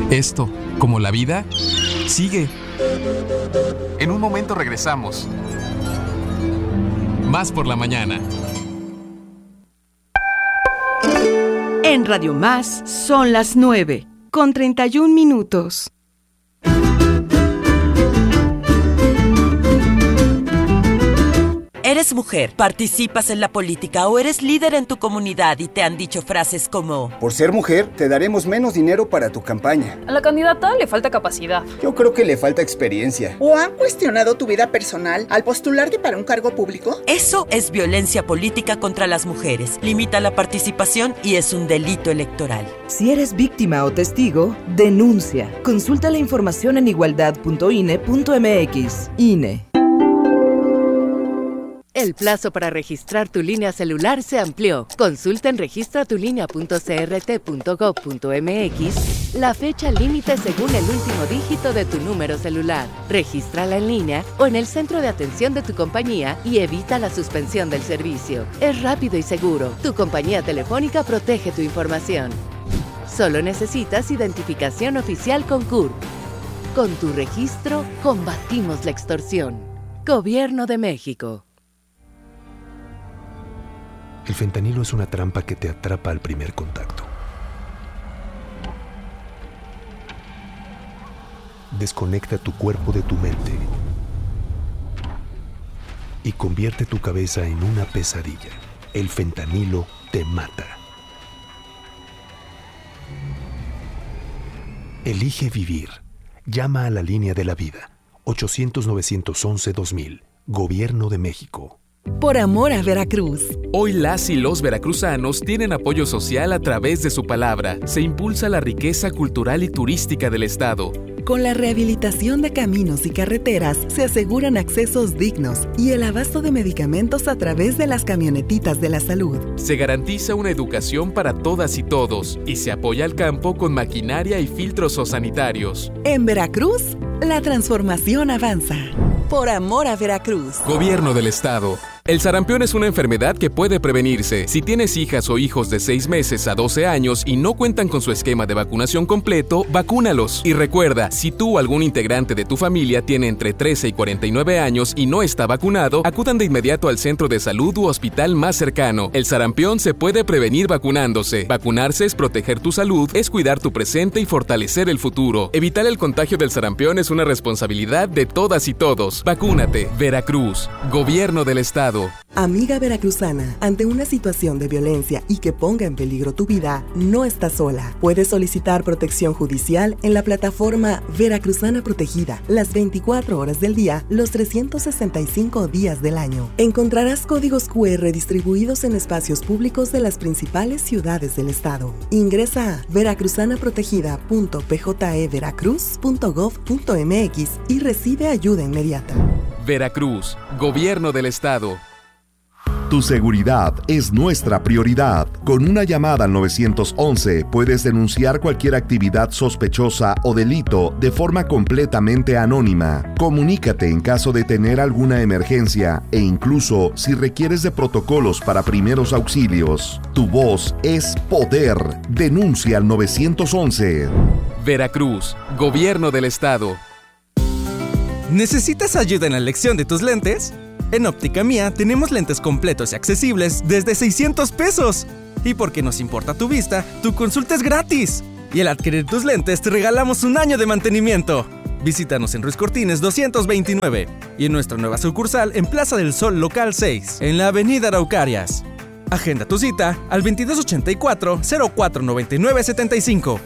Esto, como la vida, sigue. En un momento regresamos. Más por la mañana. En Radio Más son las 9:31. ¿Eres mujer, participas en la política o eres líder en tu comunidad y te han dicho frases como: por ser mujer, te daremos menos dinero para tu campaña? A la candidata le falta capacidad. Yo creo que le falta experiencia. ¿O han cuestionado tu vida personal al postularte para un cargo público? Eso es violencia política contra las mujeres. Limita la participación y es un delito electoral. Si eres víctima o testigo, denuncia. Consulta la información en igualdad.ine.mx. INE. El plazo para registrar tu línea celular se amplió. Consulta en registratulinea.crt.gov.mx la fecha límite según el último dígito de tu número celular. Regístrala en línea o en el centro de atención de tu compañía y evita la suspensión del servicio. Es rápido y seguro. Tu compañía telefónica protege tu información. Solo necesitas identificación oficial con CURP. Con tu registro, combatimos la extorsión. Gobierno de México. El fentanilo es una trampa que te atrapa al primer contacto. Desconecta tu cuerpo de tu mente y convierte tu cabeza en una pesadilla. El fentanilo te mata. Elige vivir. Llama a la línea de la vida. 800-911-2000. Gobierno de México. Por amor a Veracruz. Hoy las y los veracruzanos tienen apoyo social a través de su palabra. Se impulsa la riqueza cultural y turística del estado. Con la rehabilitación de caminos y carreteras se aseguran accesos dignos y el abasto de medicamentos a través de las camionetitas de la salud. Se garantiza una educación para todas y todos y se apoya al campo con maquinaria y filtros sanitarios. En Veracruz, la transformación avanza. Por amor a Veracruz. Gobierno del estado. El sarampión es una enfermedad que puede prevenirse. Si tienes hijas o hijos de 6 meses a 12 años y no cuentan con su esquema de vacunación completo, vacúnalos. Y recuerda, si tú o algún integrante de tu familia tiene entre 13 y 49 años y no está vacunado, acudan de inmediato al centro de salud u hospital más cercano. El sarampión se puede prevenir vacunándose. Vacunarse es proteger tu salud, es cuidar tu presente y fortalecer el futuro. Evitar el contagio del sarampión es una responsabilidad de todas y todos. Vacúnate. Veracruz. Gobierno del estado. Amiga veracruzana, ante una situación de violencia y que ponga en peligro tu vida, no estás sola. Puedes solicitar protección judicial en la plataforma Veracruzana Protegida, las 24 horas del día, los 365 días del año. Encontrarás códigos QR distribuidos en espacios públicos de las principales ciudades del estado. Ingresa a veracruzanaprotegida.pjeveracruz.gov.mx y recibe ayuda inmediata. Veracruz, Gobierno del Estado. Tu seguridad es nuestra prioridad. Con una llamada al 911 puedes denunciar cualquier actividad sospechosa o delito de forma completamente anónima. Comunícate en caso de tener alguna emergencia e incluso si requieres de protocolos para primeros auxilios. Tu voz es poder. Denuncia al 911. Veracruz, Gobierno del Estado. ¿Necesitas ayuda en la elección de tus lentes? En Óptica Mía tenemos lentes completos y accesibles desde 600 pesos. Y porque nos importa tu vista, tu consulta es gratis. Y al adquirir tus lentes te regalamos un año de mantenimiento. Visítanos en Ruiz Cortines 229 y en nuestra nueva sucursal en Plaza del Sol Local 6, en la Avenida Araucarias. Agenda tu cita al 2284-049975.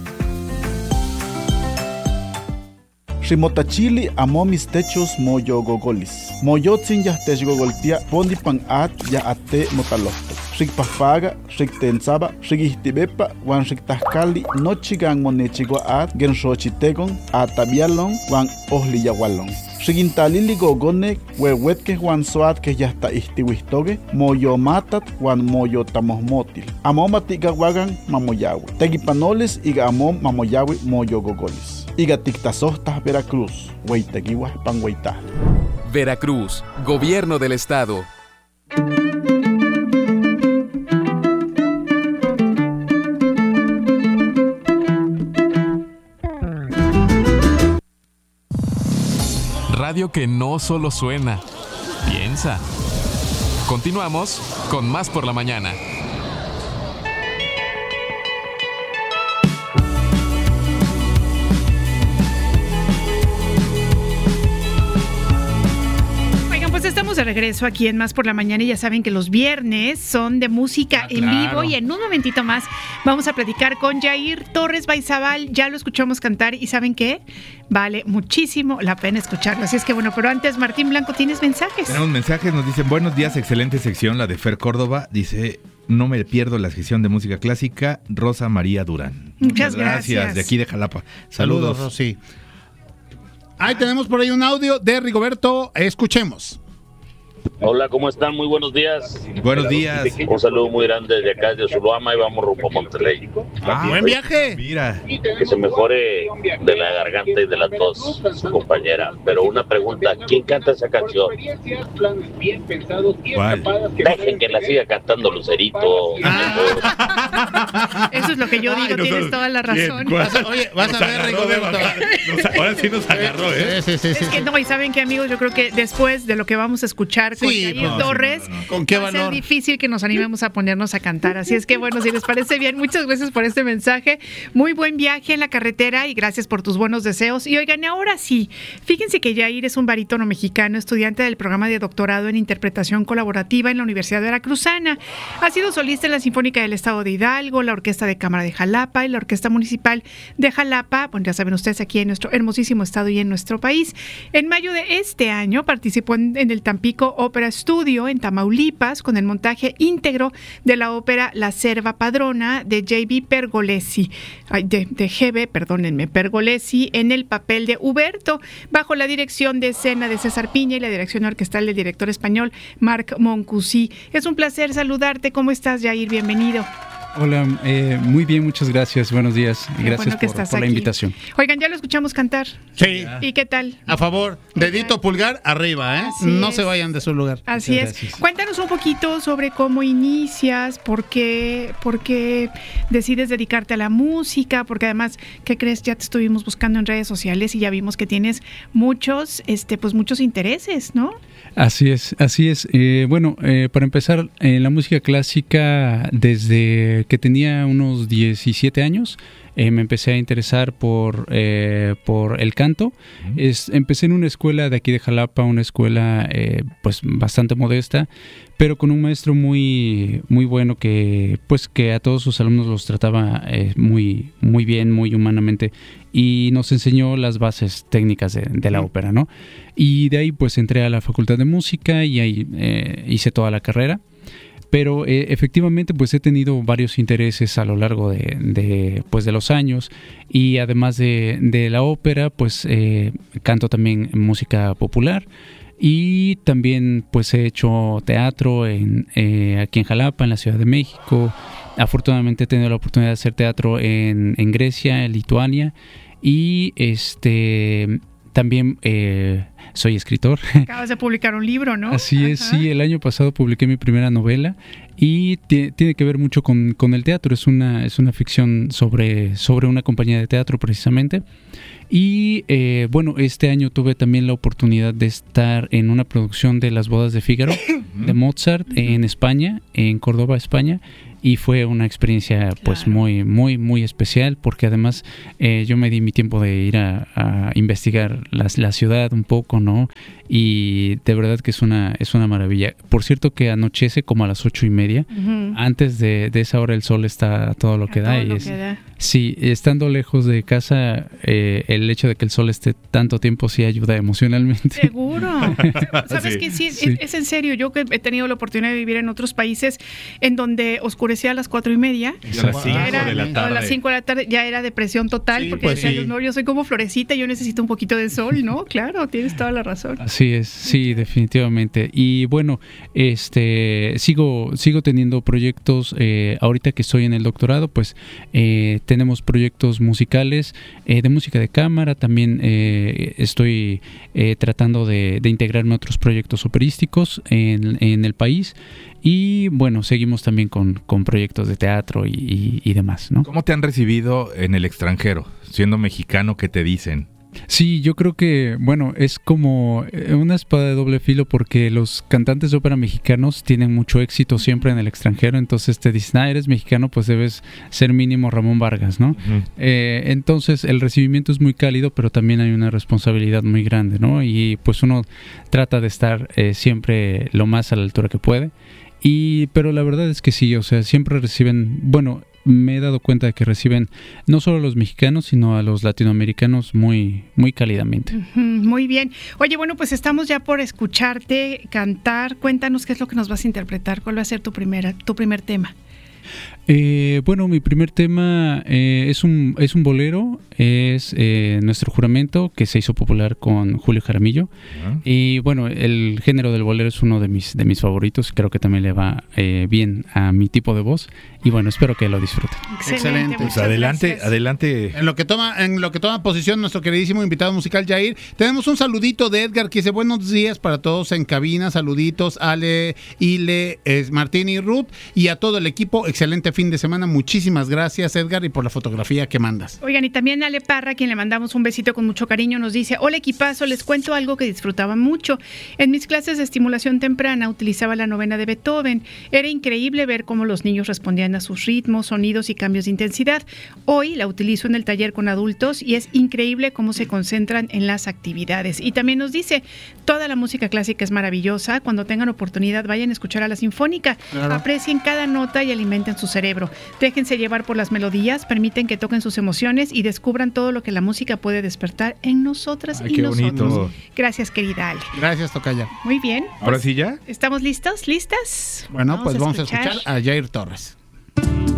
Rimotachili amo mis techos moyo gogolis. Moyotzin ya techgogoltia pondi pan at ya ate motalofto. Rikpafaga, riktensaba, rigihtibepa, wan riktahkali, nochigan monechigua at, genshochitegon, atabialon, wan ohliyagualon. Rigintalili gogone, huehuetke wan soat que ya está istiwistoge, moyo matat, wan moyo tamosmotil. Amomatiga wagan mamoyawe. Tegipanoles iga amom mamoyawe moyo gogolis. Iga tictasohtas Veracruz, hueiteguiwas panhueitah. Veracruz, Gobierno del Estado. radio que no solo suena, piensa. Continuamos con Más por la Mañana. Estamos de regreso aquí en Más por la Mañana y ya saben que los viernes son de música en vivo y en un momentito más vamos a platicar con Jair Torres Baizabal. Ya lo escuchamos cantar y ¿saben qué? Vale muchísimo la pena escucharlo. Así es que bueno, pero antes, Martín Blanco, ¿tienes mensajes? Tenemos mensajes, nos dicen, buenos días, excelente sección, la de Fer Córdoba. Dice, no me pierdo la sección de música clásica, Rosa María Durán. Muchas gracias. De aquí de Jalapa. Saludos, Rosy. Ahí tenemos por ahí un audio de Rigoberto. Escuchemos. Hola, ¿cómo están? Muy buenos días. Buenos días. Un saludo muy grande desde acá, de Zuluama, y vamos rumbo a Monterrey. ¡Buen viaje! Mira. Que se mejore de la garganta y de la tos su compañera. Pero una pregunta, ¿quién canta esa canción? ¿Cuál? Dejen que la siga cantando Lucerito. Eso es lo que yo digo, tienes toda la razón. Vas a ver, Rigoberto. Ahora sí nos agarró, ¿eh? Sí. Es que no, y saben que, amigos, yo creo que después de lo que vamos a escuchar con Jair Torres, ¿con qué va a valor? ser difícil que nos animemos a ponernos a cantar. Así es que, bueno, si les parece bien, muchas gracias por este mensaje. Muy buen viaje en la carretera y gracias por tus buenos deseos. Y oigan, ahora sí, fíjense que Jair es un barítono mexicano, estudiante del programa de doctorado en interpretación colaborativa en la Universidad Veracruzana. Ha sido solista en la Sinfónica del Estado de Hidalgo, la Orquesta de Cámara de Jalapa y la Orquesta Municipal de Jalapa. Bueno, ya saben ustedes, aquí en nuestro hermosísimo estado y en nuestro país. En mayo de este año participó en el Tampico Ópera Studio en Tamaulipas con el montaje íntegro de la ópera La Serva Padrona de J.B. Pergolesi, Pergolesi en el papel de Huberto, bajo la dirección de escena de César Piña y la dirección orquestal del director español Marc Moncusí. Es un placer saludarte. ¿Cómo estás, Jair? Bienvenido. Hola, muy bien, muchas gracias. Buenos días y gracias por la invitación. Oigan, ya lo escuchamos cantar. Sí. ¿Y qué tal? A favor, dedito pulgar arriba, ¿eh? No se vayan de su lugar. Así es. Cuéntanos un poquito sobre cómo inicias, por qué decides dedicarte a la música, porque además, ¿qué crees? Ya te estuvimos buscando en redes sociales y ya vimos que tienes muchos intereses, ¿no? Así es. Para empezar, en la música clásica, desde que tenía unos 17 años, me empecé a interesar por el canto. Empecé en una escuela de aquí de Jalapa, una escuela bastante modesta, pero con un maestro muy bueno que a todos sus alumnos los trataba muy bien, muy humanamente, y nos enseñó las bases técnicas de la ópera, ¿no? Y de ahí pues entré a la Facultad de Música y ahí hice toda la carrera. Pero efectivamente pues he tenido varios intereses a lo largo de los años, y además de la ópera pues canto también música popular, y también pues he hecho teatro aquí en Jalapa, en la Ciudad de México. Afortunadamente he tenido la oportunidad de hacer teatro en Grecia, en Lituania, y también soy escritor. Acabas de publicar un libro, ¿no? Así es, sí, el año pasado publiqué mi primera novela y tiene que ver mucho con el teatro. Es una ficción sobre una compañía de teatro precisamente. Y este año tuve también la oportunidad de estar en una producción de Las Bodas de Fígaro de Mozart en España, en Córdoba, España. Y fue una experiencia pues muy, muy, muy especial, porque además yo me di mi tiempo de ir a investigar la ciudad un poco, ¿no? Y de verdad que es una maravilla. Por cierto que anochece como a las 8:30. Uh-huh. Antes de esa hora el sol está a todo lo que da. Sí, estando lejos de casa, el hecho de que el sol esté tanto tiempo sí ayuda emocionalmente. Seguro. ¿Sabes qué? Sí. Es en serio. Yo que he tenido la oportunidad de vivir en otros países en donde oscurecía a las 4:30. A las 5 de la tarde. A las 5 de la tarde ya era depresión total, porque pues decía, no, yo soy como florecita, yo necesito un poquito de sol, ¿no? Claro, tienes toda la razón. Así es, sí, definitivamente. Y bueno, sigo teniendo proyectos. Ahorita que estoy en el doctorado, pues tenemos proyectos musicales, de música de cámara. También estoy tratando de integrarme a otros proyectos operísticos en el país. Y bueno, seguimos también con proyectos de teatro y demás, ¿no? ¿Cómo te han recibido en el extranjero? Siendo mexicano, ¿qué te dicen? Sí, yo creo que, bueno, es como una espada de doble filo porque los cantantes de ópera mexicanos tienen mucho éxito siempre en el extranjero, entonces te dicen, eres mexicano, pues debes ser mínimo Ramón Vargas, ¿no? Uh-huh. Entonces el recibimiento es muy cálido, pero también hay una responsabilidad muy grande, ¿no? Y pues uno trata de estar siempre lo más a la altura que puede, pero la verdad es que sí, o sea, siempre reciben, bueno, me he dado cuenta de que reciben no solo a los mexicanos, sino a los latinoamericanos muy, muy cálidamente. Muy bien. Oye, bueno, pues estamos ya por escucharte cantar. Cuéntanos qué es lo que nos vas a interpretar. ¿Cuál va a ser tu primer tema? Bueno, mi primer tema es un bolero, es Nuestro Juramento, que se hizo popular con Julio Jaramillo. Uh-huh. Y bueno, el género del bolero es uno de mis favoritos, creo que también le va bien a mi tipo de voz, y bueno, espero que lo disfruten. Excelente. Pues adelante. En lo que toma posición nuestro queridísimo invitado musical Jair, tenemos un saludito de Edgar que dice buenos días para todos en cabina, saluditos Ale, Ile, Martín y Ruth, y a todo el equipo, excelente fin de semana, muchísimas gracias Edgar y por la fotografía que mandas. Oigan, y también Ale Parra, a quien le mandamos un besito con mucho cariño, nos dice, hola equipazo, les cuento algo que disfrutaba mucho. En mis clases de estimulación temprana utilizaba la novena de Beethoven. Era increíble ver cómo los niños respondían a sus ritmos, sonidos y cambios de intensidad. Hoy la utilizo en el taller con adultos y es increíble cómo se concentran en las actividades. Y también nos dice, toda la música clásica es maravillosa, cuando tengan oportunidad vayan a escuchar a la Sinfónica, claro. Aprecien cada nota y alimenten su cerebro. Déjense llevar por las melodías, permiten que toquen sus emociones y descubran todo lo que la música puede despertar en nosotras y nosotros. Bonito. Gracias, querida Ale. Gracias, tocaya. Muy bien. ¿Ahora sí ya? ¿Estamos listos? ¿Listas? Bueno, pues vamos a escuchar a Jair Torres.